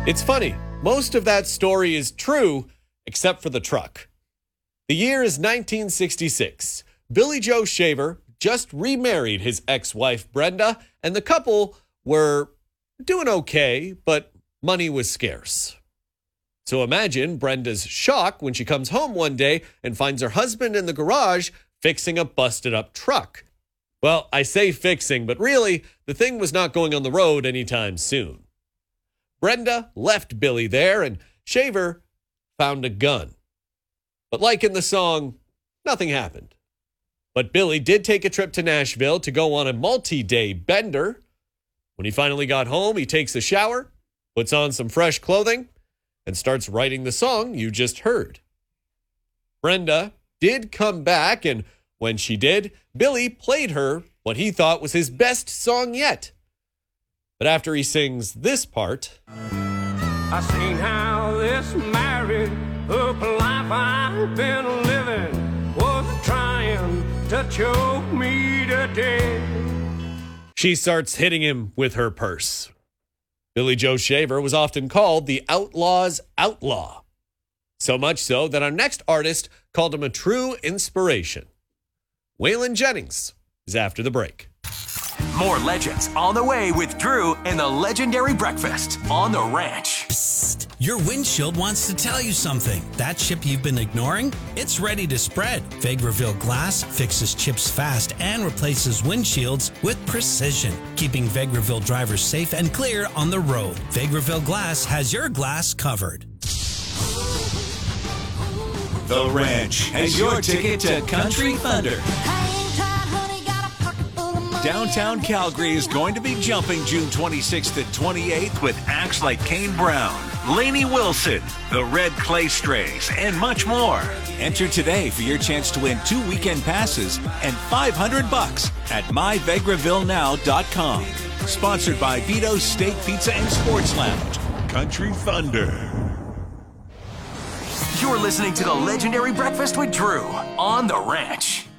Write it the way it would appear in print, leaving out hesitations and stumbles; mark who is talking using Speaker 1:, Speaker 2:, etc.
Speaker 1: It's funny, most of that story is true, except for the truck. The year is 1966. Billy Joe Shaver just remarried his ex-wife Brenda, and the couple were doing okay, but money was scarce. So imagine Brenda's shock when she comes home one day and finds her husband in the garage fixing a busted-up truck. Well, I say fixing, but really, the thing was not going on the road anytime soon. Brenda left Billy there, and Shaver found a gun. But like in the song, nothing happened. But Billy did take a trip to Nashville to go on a multi-day bender. When he finally got home, he takes a shower, puts on some fresh clothing, and starts writing the song you just heard. Brenda did come back, and when she did, Billy played her what he thought was his best song yet. But after he sings this part,
Speaker 2: I seen how this married up life I've been living was trying to choke me to death.
Speaker 1: She starts hitting him with her purse. Billy Joe Shaver was often called the outlaw's outlaw. So much so that our next artist called him a true inspiration. Waylon Jennings is after the break.
Speaker 3: More legends on the way with Drew and the legendary breakfast on the ranch.
Speaker 4: Psst. Your windshield wants to tell you something. That chip you've been ignoring? It's ready to spread. Vegreville Glass fixes chips fast and replaces windshields with precision, keeping Vegreville drivers safe and clear on the road. Vegreville Glass has your glass covered.
Speaker 5: The Ranch has your ticket to Country Thunder. Downtown Calgary is going to be jumping June 26th and 28th with acts like Kane Brown, Lainey Wilson, the Red Clay Strays, and much more. Enter today for your chance to win 2 weekend passes and $500 at myvegrevillenow.com. Sponsored by Vito's Steak Pizza and Sports Lounge. Country Thunder.
Speaker 3: You're listening to the legendary breakfast with Drew on the ranch.